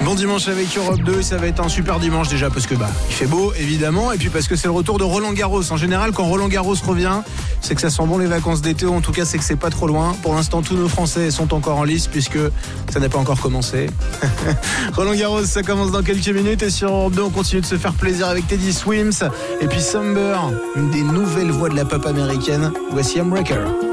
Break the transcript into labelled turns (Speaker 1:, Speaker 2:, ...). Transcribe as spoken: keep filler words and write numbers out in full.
Speaker 1: Bon dimanche avec Europe deux, ça va être un super dimanche déjà parce que bah il fait beau évidemment et puis parce que c'est le retour de Roland Garros. En général quand Roland Garros revient, c'est que ça sent bon les vacances d'été, en tout cas c'est que c'est pas trop loin. Pour l'instant tous nos Français sont encore en lice puisque ça n'a pas encore commencé. Roland Garros ça commence dans quelques minutes et sur Europe deux on continue de se faire plaisir avec Teddy Swims et puis Summer, une des nouvelles voix de la pop américaine. Voici Unbreaker.